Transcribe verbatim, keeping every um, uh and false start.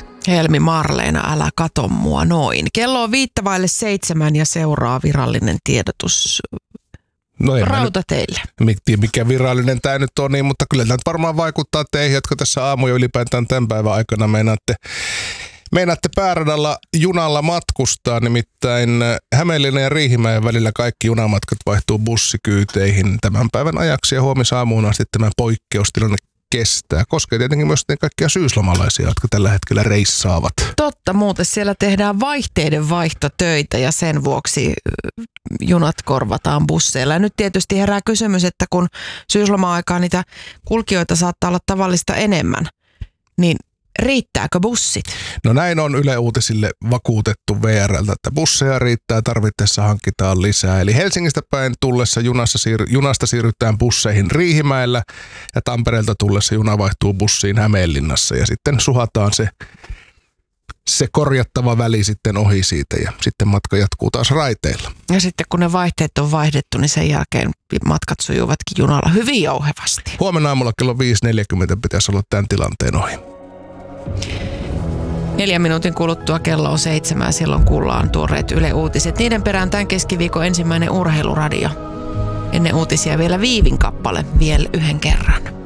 Helmi Marleena, älä kato mua noin. Kello on viittä vaille seitsemän ja seuraa virallinen tiedotus. No rautateille. Tiedä, mikä virallinen tämä nyt on, niin, mutta kyllä tämä varmaan vaikuttaa teihin, jotka tässä aamu jo ylipäätään tämän päivän aikana meinaatte, meinaatte pääradalla junalla matkustaa. Nimittäin Hämeenlinnan ja Riihimäen välillä kaikki junamatkat vaihtuu bussikyyteihin tämän päivän ajaksi ja huomisaamuun asti tämä poikkeustilanne kestää. Koskee tietenkin myös kaikkia syyslomalaisia, jotka tällä hetkellä reissaavat. Totta, muuten siellä tehdään vaihteiden vaihtotöitä ja sen vuoksi junat korvataan busseilla. Ja nyt tietysti herää kysymys, että kun syysloma-aikaa niitä kulkijoita saattaa olla tavallista enemmän, niin riittääkö bussit? No näin on Yle Uutisille vakuutettu V R:ltä, että busseja riittää, tarvittaessa hankitaan lisää. Eli Helsingistä päin tullessa junassa siir- junasta siirrytään busseihin Riihimäellä ja Tampereelta tullessa juna vaihtuu bussiin Hämeenlinnassa ja sitten suhataan se, se korjattava väli sitten ohi siitä ja sitten matka jatkuu taas raiteilla. Ja sitten kun ne vaihteet on vaihdettu, niin sen jälkeen matkat sujuvatkin junalla hyvin jouhevasti. Huomenna aamulla kello viisi neljäkymmentä pitäisi olla tämän tilanteen ohi. Neljän minuutin kuluttua kello on seitsemän, silloin kuullaan tuoreet Yle Uutiset. Niiden perään tämän keskiviikon ensimmäinen urheiluradio. Ennen uutisia vielä Viivin kappale vielä yhden kerran.